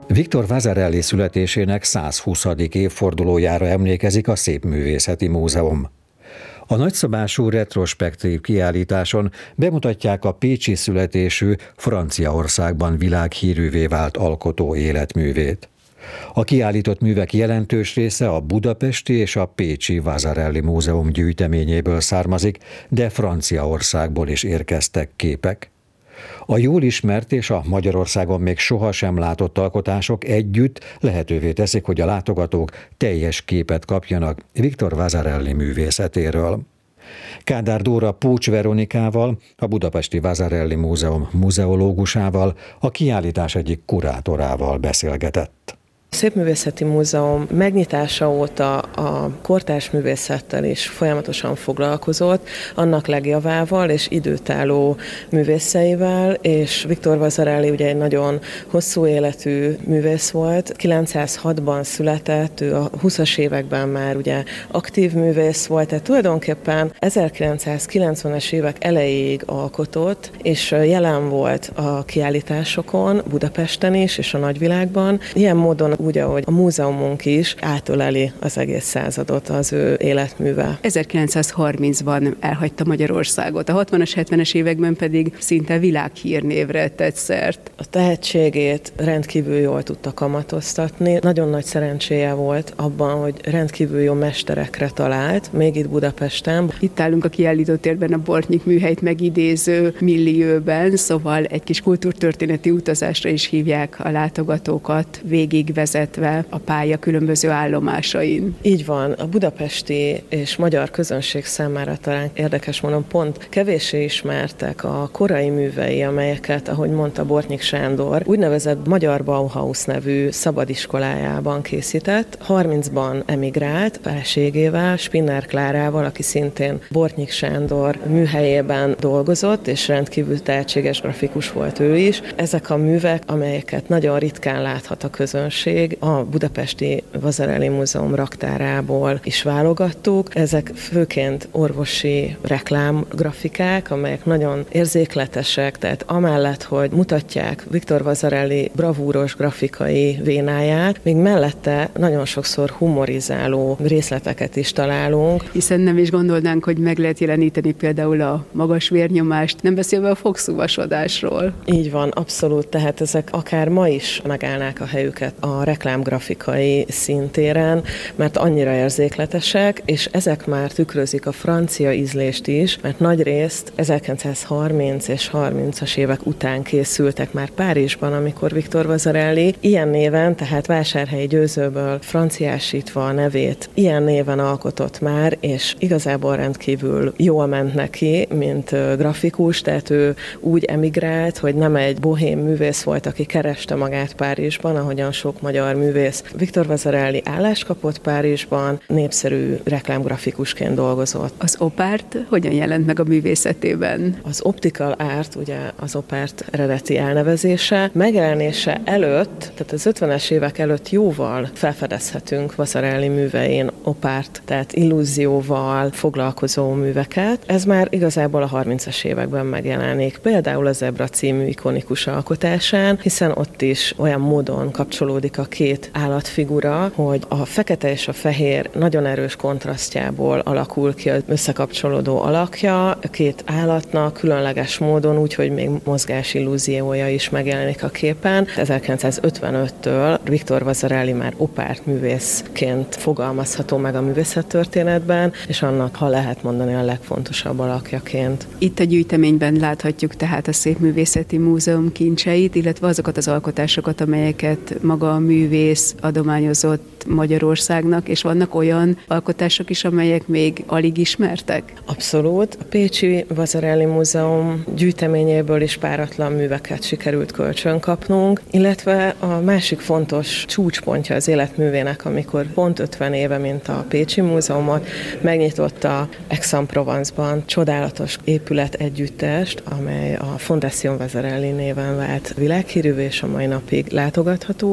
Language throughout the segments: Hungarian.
Victor Vasarely születésének 120. évfordulójára emlékezik a Szépművészeti Múzeum. A nagyszabású retrospektív kiállításon bemutatják a pécsi születésű, Franciaországban világhírűvé vált alkotó életművét. A kiállított művek jelentős része a budapesti és a pécsi Vasarely Múzeum gyűjteményéből származik, de Franciaországból is érkeztek képek. A jól ismert és a Magyarországon még sohasem látott alkotások együtt lehetővé teszik, hogy a látogatók teljes képet kapjanak Victor Vasarely művészetéről. Kádár Dóra Pócs Veronikával, a Budapesti Vasarely Múzeum muzeológusával, a kiállítás egyik kurátorával beszélgetett. A Szépművészeti Múzeum megnyitása óta a kortárs művészettel is folyamatosan foglalkozott, annak legjavával és időtálló művészeivel, és Victor Vasarely ugye egy nagyon hosszú életű művész volt. 906-ban született, ő a 20-as években már ugye aktív művész volt, tehát tulajdonképpen 1990-es évek elejéig alkotott, és jelen volt a kiállításokon, Budapesten is, és a nagyvilágban. Ilyen módon úgy, ahogy a múzeumunk is átöleli az egész századot az ő életműve. 1930-ban elhagyta Magyarországot, a 60-as, 70-es években pedig szinte világhírnévre tett szert. A tehetségét rendkívül jól tudta kamatoztatni. Nagyon nagy szerencséje volt abban, hogy rendkívül jó mesterekre talált, még itt Budapesten. Itt állunk a kiállítótérben a Bortnyik műhelyt megidéző millióben, szóval egy kis kultúrtörténeti utazásra is hívják a látogatókat, végigvezetve a pálya különböző állomásain. Így van, a budapesti és magyar közönség számára talán érdekes mondom, pont kevéssé ismertek a korai művei, amelyeket, ahogy mondta Bortnyik Sándor, úgynevezett Magyar Bauhaus nevű szabadiskolájában készített. 30-ban emigrált feleségével, Spinner Klárával, aki szintén Bortnyik Sándor műhelyében dolgozott, és rendkívül tehetséges grafikus volt ő is. Ezek a művek, amelyeket nagyon ritkán láthat a közönség, a Budapesti Vasarely Múzeum raktárából is válogattuk. Ezek főként orvosi reklámgrafikák, amelyek nagyon érzékletesek, tehát amellett, hogy mutatják Victor Vasarely bravúros grafikai vénáját, még mellette nagyon sokszor humorizáló részleteket is találunk. Hiszen nem is gondolnánk, hogy meg lehet jeleníteni például a magas vérnyomást, nem beszélve a fogszúvasodásról. Így van, abszolút, tehát ezek akár ma is megállnák a helyüket a reklámgrafikai szintéren, mert annyira érzékletesek, és ezek már tükrözik a francia ízlést is, mert nagyrészt 1930 és 30-as évek után készültek már Párizsban, amikor Victor Vasarely ilyen néven, tehát Vásárhelyi Győzőből franciásítva a nevét, ilyen néven alkotott már, és igazából rendkívül jól ment neki, mint grafikus, tehát ő úgy emigrált, hogy nem egy bohém művész volt, aki kereste magát Párizsban, ahogyan sok magyar művész. Victor Vasarely állást kapott Párizsban, népszerű reklámgrafikusként dolgozott. Az opárt hogyan jelent meg a művészetében? Az optical art, ugye az opárt eredeti elnevezése, megjelenése előtt, tehát az 50-es évek előtt jóval felfedezhetünk Vasarely művein opárt, tehát illúzióval foglalkozó műveket. Ez már igazából a 30-as években megjelenik. Például a Zebra című ikonikus alkotásán, hiszen ott is olyan módon kapcsolódik a két állatfigura, hogy a fekete és a fehér nagyon erős kontrasztjából alakul ki az összekapcsolódó alakja, a két állatnak különleges módon, úgyhogy még mozgás illúziója is megjelenik a képen. 1955-től Victor Vasarely már opárt művészként fogalmazható meg a művészettörténetben, és annak, ha lehet mondani, a legfontosabb alakjaként. Itt a gyűjteményben láthatjuk tehát a Szépművészeti Múzeum kincseit, illetve azokat az alkotásokat, amelyeket maga a művész adományozott Magyarországnak, és vannak olyan alkotások is, amelyek még alig ismertek? Abszolút. A pécsi Vasarely Múzeum gyűjteményéből is páratlan műveket sikerült kölcsön kapnunk, illetve a másik fontos csúcspontja az életművének, amikor pont 50 éve, mint a Pécsi Múzeumot, megnyitotta Aix-en-Provence-ban csodálatos épület együttest, amely a Fondation Vasarely néven vált világhírűvé, és a mai napig látogatható, amely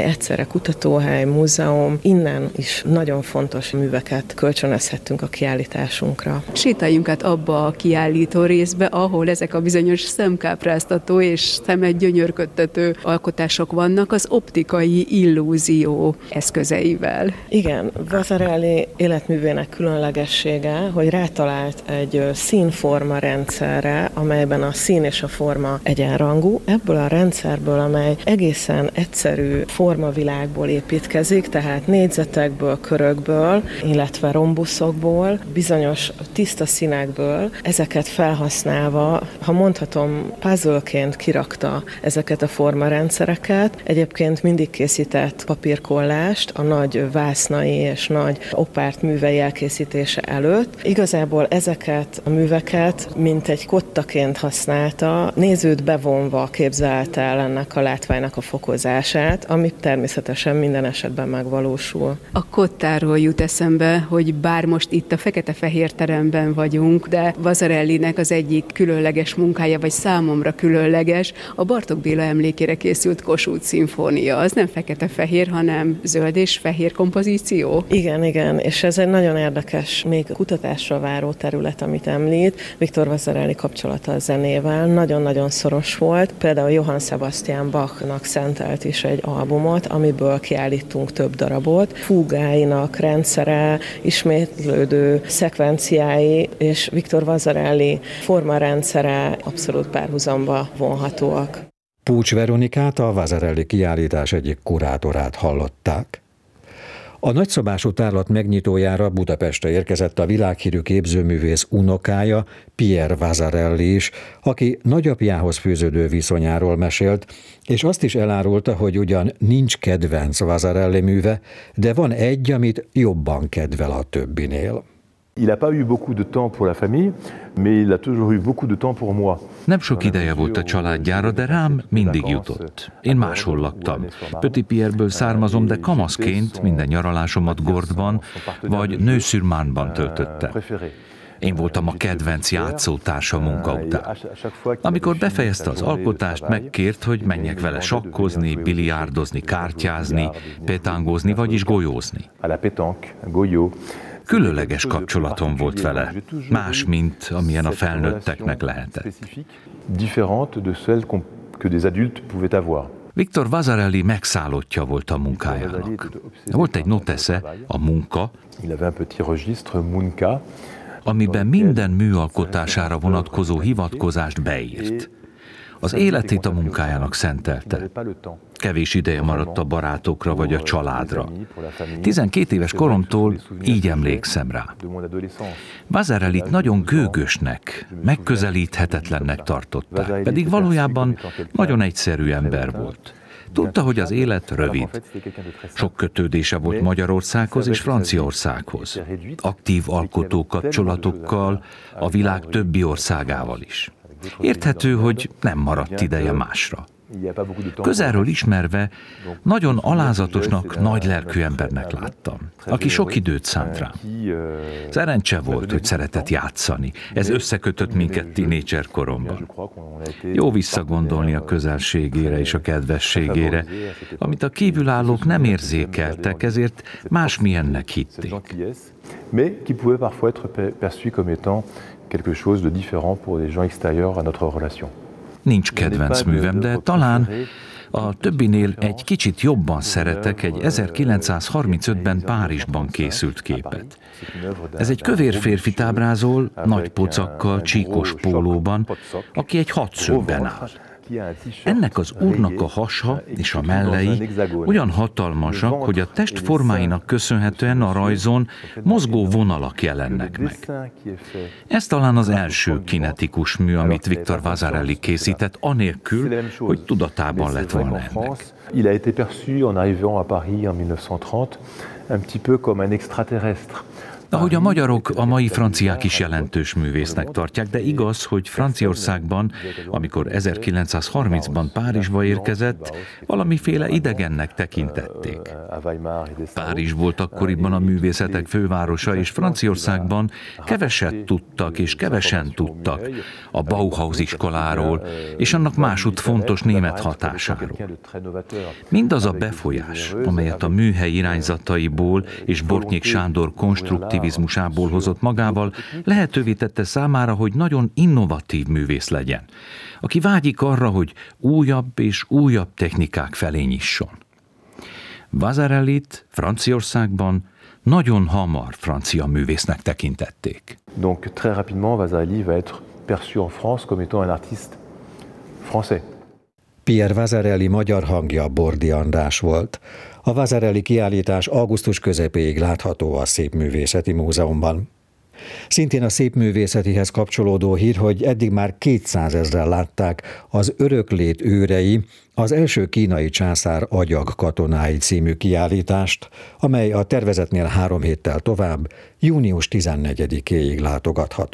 egyszerre kutatóhely, múzeum, innen is nagyon fontos műveket kölcsönözhettünk a kiállításunkra. Sétáljunk át abba a kiállító részbe, ahol ezek a bizonyos szemkápráztató és szemet gyönyörködtető alkotások vannak az optikai illúzió eszközeivel. Igen, Vasarely életművének különlegessége, hogy rátalált egy színforma rendszerre, amelyben a szín és a forma egyenrangú. Ebből a rendszerből, amely egészen egyszerű formavilágból építkezik, tehát négyzetekből, körökből, illetve rombuszokból, bizonyos tiszta színekből, ezeket felhasználva, ha mondhatom, puzzleként kirakta ezeket a formarendszereket. Egyébként mindig készített papírkollást a nagy vásznai és nagy opárt művei elkészítése előtt. Igazából ezeket a műveket mint egy kottaként használta, nézőt bevonva képzelte el ennek a látványnak a fokozását, ami természetesen minden esetben megvalósul. A kottáról jut eszembe, hogy bár most itt a fekete-fehér teremben vagyunk, de Vasarelynek az egyik különleges munkája, vagy számomra különleges, a Bartók Béla emlékére készült Kossuth szimfónia. Az nem fekete-fehér, hanem zöld és fehér kompozíció? Igen, és ez egy nagyon érdekes, még kutatásra váró terület, amit említ. Viktor Vasarely kapcsolata a zenével nagyon-nagyon szoros volt. Például Johann Sebastian Bachnak szentelt is egy albumot, amiből kiállítunk több darabot. Fúgáinak rendszere, ismétlődő szekvenciái és Viktor Vasarely formarendszere abszolút párhuzamba vonhatóak. Pucs Veronikát, a Vasarely kiállítás egyik kurátorát hallották. A nagyszabású tárlat megnyitójára Budapestre érkezett a világhírű képzőművész unokája, Pierre Vasarely is, aki nagyapjához fűződő viszonyáról mesélt, és azt is elárulta, hogy ugyan nincs kedvenc Vasarely műve, de van egy, amit jobban kedvel a többinél. Il n'a pas eu beaucoup de temps pour la famille, mais il a toujours eu beaucoup de temps pour moi. Nem sok ideje volt a családjára, de rám mindig jutott. Én máshol laktam. Petit Pierreből származom, de kamaszként minden nyaralásomat Gordban vagy Neu-sur-Marne-ban töltöttem. Én voltam a kedvenc játszótársa munka után. Amikor befejezte az alkotást, megkért, hogy menjek vele sakkozni, biliárdozni, kártyázni, petangózni, vagyis golyózni. Különleges kapcsolatom volt vele, más, mint amilyen a felnőtteknek lehetett. Viktor Vasarely megszállottja volt a munkájának. Volt egy notesze, a munka, amiben minden műalkotására vonatkozó hivatkozást beírt. Az életét a munkájának szentelte. Kevés ideje maradt a barátokra vagy a családra. 12 éves koromtól így emlékszem rá. Vasarelyt nagyon gőgösnek, megközelíthetetlennek tartották, pedig valójában nagyon egyszerű ember volt. Tudta, hogy az élet rövid. Sok kötődése volt Magyarországhoz és Franciaországhoz. Aktív alkotó kapcsolatokkal, a világ többi országával is. Érthető, hogy nem maradt ideje másra. Közelről ismerve nagyon alázatosnak, nagylelkű embernek láttam, aki sok időt szánt rám. Szerencse volt, hogy szeretett játszani. Ez összekötött minket tínédzser koromban. Jó visszagondolni a közelségére és a kedvességére, amit a kívülállók nem érzékeltek, ezért másmilyennek hitték. Quelque chose de différent pour les gens extérieurs à notre relation. Nincs kedvenc művem, de talán a többinél egy kicsit jobban szeretek egy 1935-ben Párizsban készült képet. Ez egy kövér férfit ábrázol, nagy pocakkal, csíkos pólóban, aki egy hadszögben áll. Ennek az úrnak a hasa és a mellei olyan hatalmasak, hogy a test formáinak köszönhetően a rajzon mozgó vonalak jelennek meg. Ez talán az első kinetikus mű, amit Viktor Vasarely készített, anélkül, hogy tudatában lett volna ennek. Il a été perçu en arrivant à Paris en 1930 un petit peu comme un extraterrestre. Ahogy a magyarok, a mai franciák is jelentős művésznek tartják, de igaz, hogy Franciaországban, amikor 1930-ban Párizsba érkezett, valamiféle idegennek tekintették. Párizs volt akkoriban a művészetek fővárosa, és Franciaországban keveset tudtak és kevesen tudtak a Bauhaus iskoláról, és annak másutt fontos német hatásáról. Mindaz a befolyás, amelyet a műhely irányzataiból és Bortnyik Sándor konstruktivizmusából hozott magával, lehetővé tette számára, hogy nagyon innovatív művész legyen, aki vágyik arra, hogy újabb és újabb technikák felé nyisson. Vasarelyt Franciaországban nagyon hamar francia művésznek tekintették. Donc très rapidement Vasarely va être perçu en France comme étant un artiste français. Pierre Vasarely magyar hangja Bordi András volt. A Vasarely kiállítás augusztus közepéig látható a Szépművészeti Múzeumban. Szintén a szépművészetihez kapcsolódó hír, hogy eddig már 200 000-en látták az Öröklét őrei, az első kínai császár agyag katonái című kiállítást, amely a tervezetnél 3 héttel tovább, június 14-éig látogatható.